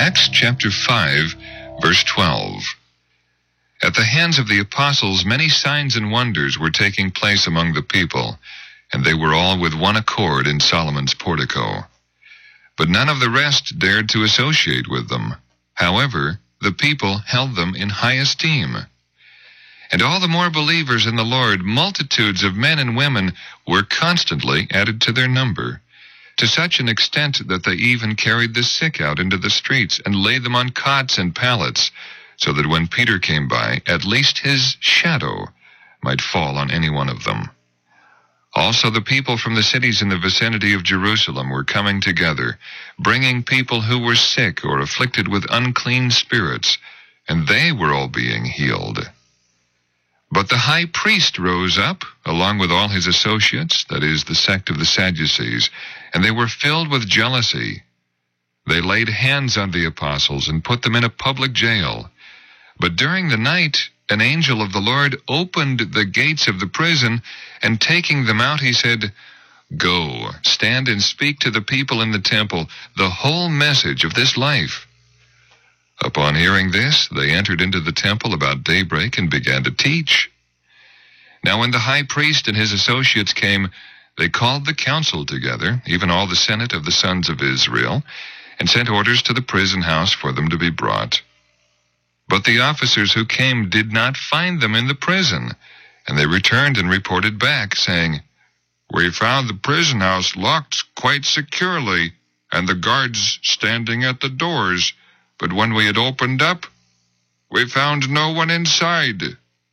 Acts chapter 5, verse 12. At the hands of the apostles, many signs and wonders were taking place among the people, and they were all with one accord in Solomon's portico. But none of the rest dared to associate with them. However, the people held them in high esteem. And all the more believers in the Lord, multitudes of men and women, were constantly added to their number, to such an extent that they even carried the sick out into the streets and laid them on cots and pallets, so that when Peter came by, at least his shadow might fall on any one of them. Also the people from the cities in the vicinity of Jerusalem were coming together, bringing people who were sick or afflicted with unclean spirits, and they were all being healed. But the high priest rose up, along with all his associates, that is, the sect of the Sadducees, and they were filled with jealousy. They laid hands on the apostles and put them in a public jail. But during the night, an angel of the Lord opened the gates of the prison, and taking them out, he said, "Go, stand and speak to the people in the temple the whole message of this life." Upon hearing this, they entered into the temple about daybreak and began to teach. Now when the high priest and his associates came, they called the council together, even all the senate of the sons of Israel, and sent orders to the prison house for them to be brought. But the officers who came did not find them in the prison, and they returned and reported back, saying, "We found the prison house locked quite securely, and the guards standing at the doors. But when we had opened up, we found no one inside."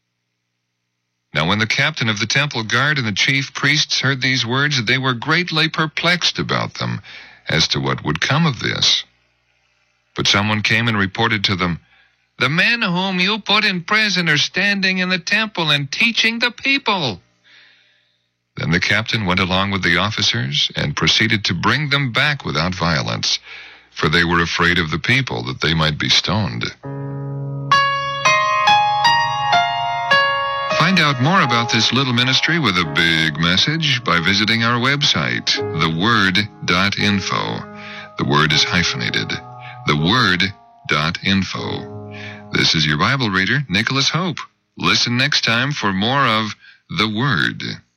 Now when the captain of the temple guard and the chief priests heard these words, they were greatly perplexed about them, as to what would come of this. But someone came and reported to them, "The men whom you put in prison are standing in the temple and teaching the people." Then the captain went along with the officers and proceeded to bring them back without violence, for they were afraid of the people, that they might be stoned. Find out more about this little ministry with a big message by visiting our website, theword.info. The word is hyphenated. theword.info. This is your Bible reader, Nicholas Hope. Listen next time for more of The Word.